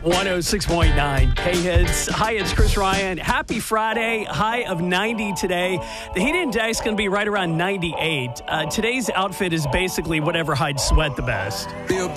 106.9 K-Hits. Hi, it's Chris Ryan. Happy Friday. High of 90 today. The heat index is going to be right around 98. Today's outfit is basically whatever hides sweat the best.